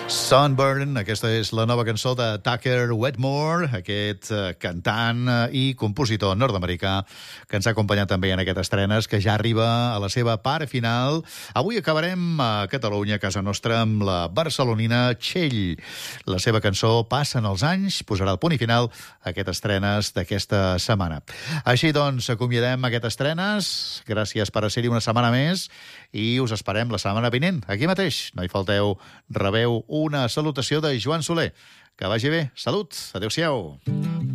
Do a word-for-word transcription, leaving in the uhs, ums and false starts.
Sunburn, aquesta és la nova cançó de Tucker Wetmore, aquest uh, cantant uh, i compositor nord-americà que ens ha acompanyat també en aquestes estrenes, que ja arriba a la seva part final. Avui acabarem a Catalunya, a casa nostra, amb la barcelonina Txell. La seva cançó Passen els anys posarà el punt i final a aquestes estrenes d'aquesta setmana. Així doncs, acomiadem aquestes estrenes. Gràcies per ser-hi una setmana més i us esperem la setmana vinent, aquí mateix. No hi falteu, rebeu una salutació de Joan Soler. Que vagi bé. Salut. Adéu-siau.